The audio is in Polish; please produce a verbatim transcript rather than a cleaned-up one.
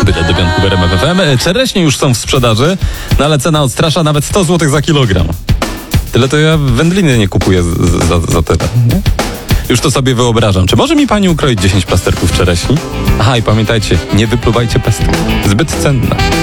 bilet do piątku w R M F F M. Czereśnie już są w sprzedaży, no ale cena odstrasza nawet sto złotych za kilogram. Tyle to ja wędliny nie kupuję z, z, za, za tyle. Nie? Już to sobie wyobrażam. Czy może mi pani ukroić dziesięć plasterków czereśni? Aha, i pamiętajcie, nie wypluwajcie pestek. Zbyt cenne.